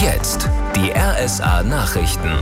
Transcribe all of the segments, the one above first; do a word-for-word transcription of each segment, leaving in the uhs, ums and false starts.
Jetzt die R S A-Nachrichten.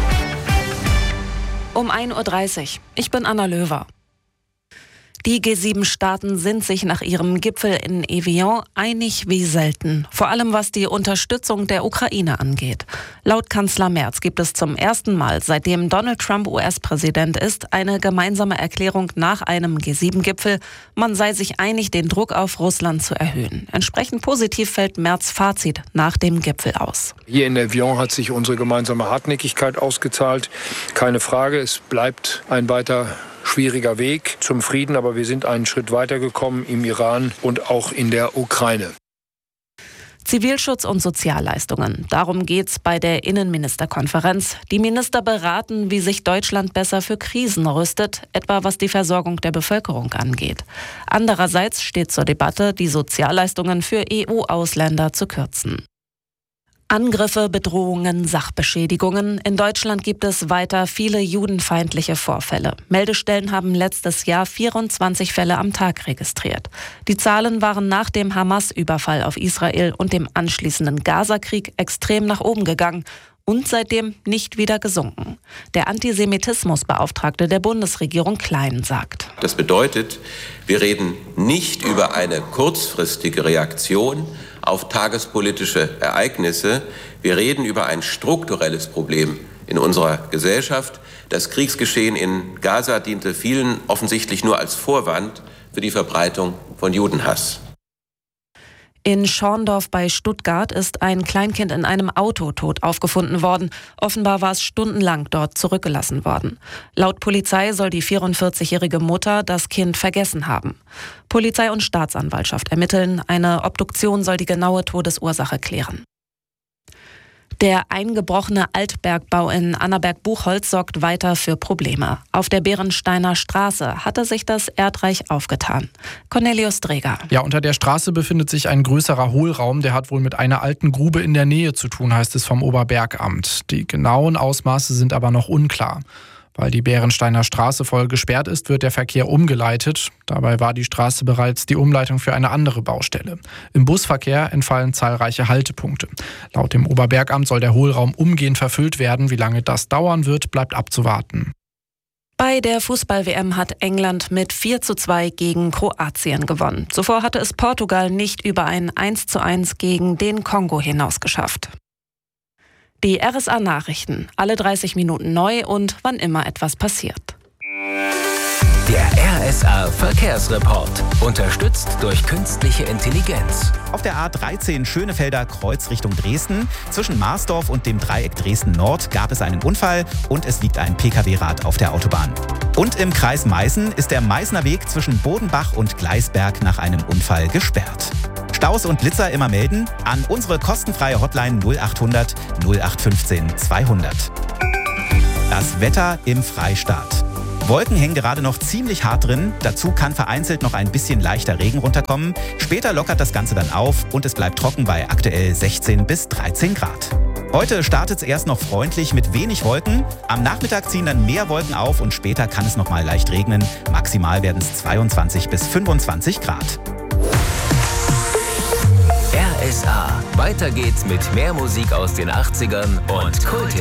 Um ein Uhr dreißig. Ich bin Anna Löwer. Die G sieben Staaten sind sich nach ihrem Gipfel in Evian einig wie selten. Vor allem was die Unterstützung der Ukraine angeht. Laut Kanzler Merz gibt es zum ersten Mal, seitdem Donald Trump U S-Präsident ist, eine gemeinsame Erklärung nach einem G sieben Gipfel. Man sei sich einig, den Druck auf Russland zu erhöhen. Entsprechend positiv fällt Merz' Fazit nach dem Gipfel aus. Hier in Evian hat sich unsere gemeinsame Hartnäckigkeit ausgezahlt. Keine Frage, es bleibt ein weiter schwieriger Weg zum Frieden, aber wir sind einen Schritt weitergekommen im Iran und auch in der Ukraine. Zivilschutz und Sozialleistungen. Darum geht's bei der Innenministerkonferenz. Die Minister beraten, wie sich Deutschland besser für Krisen rüstet, etwa was die Versorgung der Bevölkerung angeht. Andererseits steht zur Debatte, die Sozialleistungen für E U-Ausländer zu kürzen. Angriffe, Bedrohungen, Sachbeschädigungen. In Deutschland gibt es weiter viele judenfeindliche Vorfälle. Meldestellen haben letztes Jahr vierundzwanzig Fälle am Tag registriert. Die Zahlen waren nach dem Hamas-Überfall auf Israel und dem anschließenden Gaza-Krieg extrem nach oben gegangen und seitdem nicht wieder gesunken. Der Antisemitismusbeauftragte der Bundesregierung Klein sagt: Das bedeutet, wir reden nicht über eine kurzfristige Reaktion auf tagespolitische Ereignisse. Wir reden über ein strukturelles Problem in unserer Gesellschaft. Das Kriegsgeschehen in Gaza diente vielen offensichtlich nur als Vorwand für die Verbreitung von Judenhass. In Schorndorf bei Stuttgart ist ein Kleinkind in einem Auto tot aufgefunden worden. Offenbar war es stundenlang dort zurückgelassen worden. Laut Polizei soll die vierundvierzigjährige Mutter das Kind vergessen haben. Polizei und Staatsanwaltschaft ermitteln. Eine Obduktion soll die genaue Todesursache klären. Der eingebrochene Altbergbau in Annaberg-Buchholz sorgt weiter für Probleme. Auf der Bärensteiner Straße hatte sich das Erdreich aufgetan. Cornelius Dreger. Ja, unter der Straße befindet sich ein größerer Hohlraum. Der hat wohl mit einer alten Grube in der Nähe zu tun, heißt es vom Oberbergamt. Die genauen Ausmaße sind aber noch unklar. Weil die Bärensteiner Straße voll gesperrt ist, wird der Verkehr umgeleitet. Dabei war die Straße bereits die Umleitung für eine andere Baustelle. Im Busverkehr entfallen zahlreiche Haltepunkte. Laut dem Oberbergamt soll der Hohlraum umgehend verfüllt werden. Wie lange das dauern wird, bleibt abzuwarten. Bei der Fußball-W M hat England mit vier zu zwei gegen Kroatien gewonnen. Zuvor hatte es Portugal nicht über ein eins zu eins gegen den Kongo hinaus geschafft. Die R S A-Nachrichten, alle dreißig Minuten neu und wann immer etwas passiert. Der R S A-Verkehrsreport, unterstützt durch künstliche Intelligenz. Auf der A dreizehn Schönefelder Kreuz Richtung Dresden. Zwischen Marsdorf und dem Dreieck Dresden-Nord gab es einen Unfall und es liegt ein P K W-Rad auf der Autobahn. Und im Kreis Meißen ist der Meißner Weg zwischen Bodenbach und Gleisberg nach einem Unfall gesperrt. Staus und Blitzer immer melden an unsere kostenfreie Hotline null achthundert null acht fünfzehn zweihundert. Das Wetter im Freistaat. Wolken hängen gerade noch ziemlich hart drin. Dazu kann vereinzelt noch ein bisschen leichter Regen runterkommen. Später lockert das Ganze dann auf und es bleibt trocken bei aktuell sechzehn bis dreizehn Grad. Heute startet es erst noch freundlich mit wenig Wolken. Am Nachmittag ziehen dann mehr Wolken auf und später kann es noch mal leicht regnen. Maximal werden es zweiundzwanzig bis fünfundzwanzig Grad. R S A. Weiter geht's mit mehr Musik aus den achtzigern und Kult.